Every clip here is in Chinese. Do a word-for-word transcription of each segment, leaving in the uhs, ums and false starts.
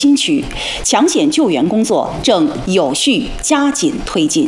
新区抢险救援工作正有序加紧推进。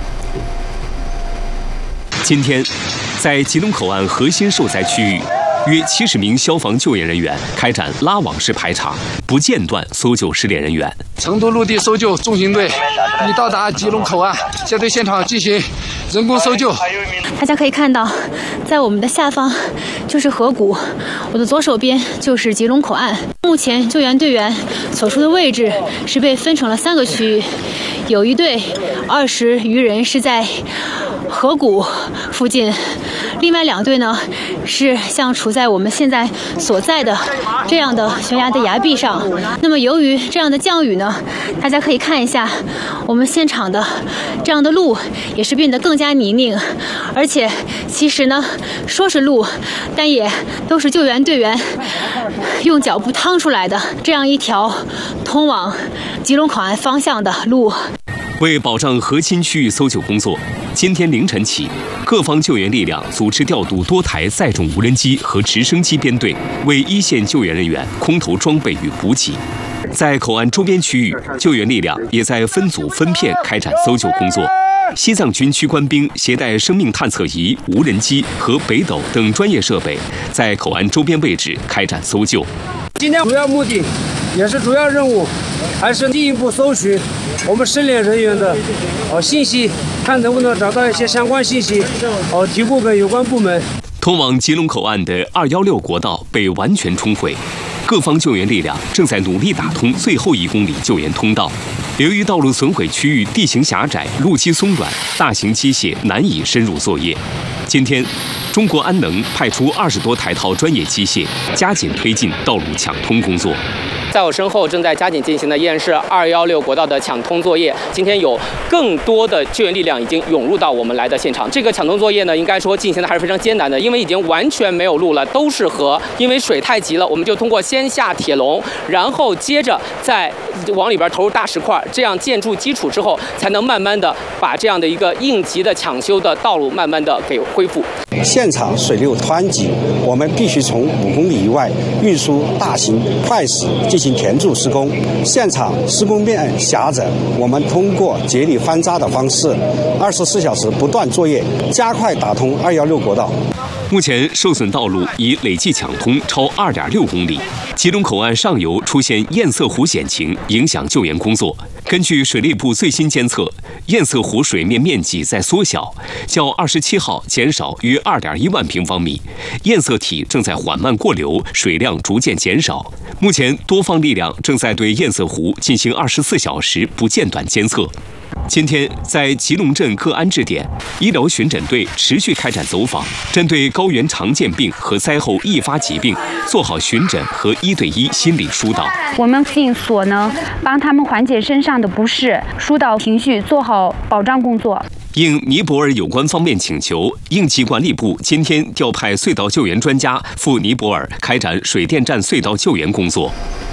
今天，在吉隆口岸核心受灾区域，约七十名消防救援人员开展拉网式排查，不间断搜救失联人员。 成都陆地搜救中型队已到达吉隆口岸，现对现场进行人工搜救。 大家可以看到，在我们的下方就是河谷，我的左手边就是吉隆口岸。目前救援队员所处的位置是被分成了三个区域，有一队二十余人是在河谷附近，另外两队呢是像处在我们现在所在的这样的悬崖的崖壁上。那么由于这样的降雨呢，大家可以看一下我们现场的这样的路也是变得更加泥泞，而且其实呢说是路，但也都是救援队员用脚步趟出来的这样一条通往吉隆口岸方向的路。 为保障核心区域搜救工作，今天凌晨起，各方救援力量组织调度多台载重无人机和直升机编队，为一线救援人员空投装备与补给。在口岸周边区域，救援力量也在分组分片开展搜救工作。西藏军区官兵携带生命探测仪、无人机和北斗等专业设备，在口岸周边位置开展搜救。 今天主要目的也是主要任务，还是进一步搜寻我们失联人员的呃信息，看能不能找到一些相关信息，呃提供给有关部门。 通往吉隆口岸的二一六国道被完全冲毁，各方救援力量正在努力打通最后一公里救援通道。由于道路损毁区域地形狭窄、路基松软，大型机械难以深入作业。今天，中国安能派出二十多台套专业机械，加紧推进道路抢通工作。 在我身后正在加紧进行的依然是二一六国道的抢通作业。今天有更多的救援力量已经涌入到我们来的现场。这个抢通作业呢，应该说进行的还是非常艰难的，因为已经完全没有路了，都是河。因为水太急了，我们就通过先下铁笼，然后接着再往里边投入大石块，这样建筑基础之后，才能慢慢的把这样的一个应急的抢修的道路慢慢的给恢复。 现场水流湍急，我们必须从五公里以外运输大型快石进行填筑施工。现场施工面狭窄，我们通过竭力翻渣的方式，二十四小时不断作业，加快打通二一六国道。 目前受损道路已累计抢通超二点六公里。吉隆口岸上游出现堰塞湖险情，影响救援工作。根据水利部最新监测，堰塞湖水面面积在缩小，较二十七号减少约二点一万平方米，堰塞体正在缓慢过流，水量逐渐减少。目前，多方力量正在对堰塞湖进行二十四小时不间断监测。今天，在吉隆镇各安置点，医疗巡诊队持续开展走访，针对高原常见病和灾后易发疾病，做好巡诊和一对一心理疏导。 我们尽所能帮他们缓解身上的不适，疏导情绪，做好保障工作。 应尼泊尔有关方面请求，应急管理部今天调派隧道救援专家赴尼泊尔开展水电站隧道救援工作。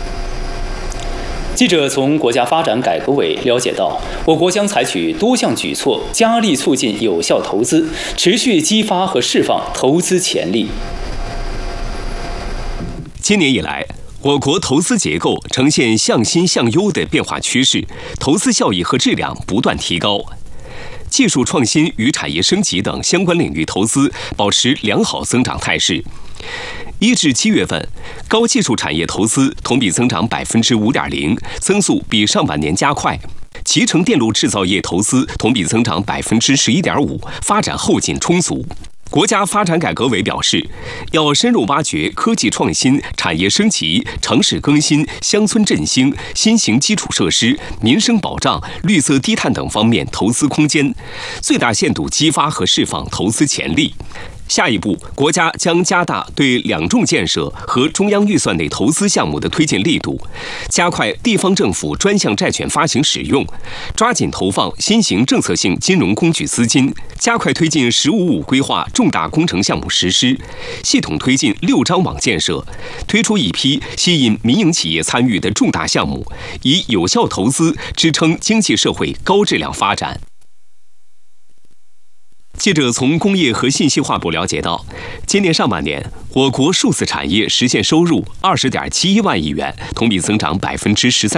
记者从国家发展改革委了解到，我国将采取多项举措，加力促进有效投资，持续激发和释放投资潜力。 今年以来，我国投资结构呈现向新向优的变化趋势，投资效益和质量不断提高。技术创新与产业升级等相关领域投资保持良好增长态势。一至七月份，高技术产业投资同比增长百分之五点零，增速比上半年加快。集成电路制造业投资同比增长百分之十一点五，发展后劲充足。国家发展改革委表示，要深入挖掘科技创新、产业升级、城市更新、乡村振兴、新型基础设施、民生保障、绿色低碳等方面投资空间，最大限度激发和释放投资潜力。下一步，国家将加大对两重建设和中央预算内投资项目的推进力度，加快地方政府专项债券发行使用，抓紧投放新型政策性金融工具资金，加快推进“十五五”规划重大工程项目实施，系统推进六张网建设，推出一批吸引民营企业参与的重大项目，以有效投资支撑经济社会高质量发展。记者从工业和信息化部了解到，今年上半年，我国数字产业实现收入二十点七一万亿元，同比增长百分之十三。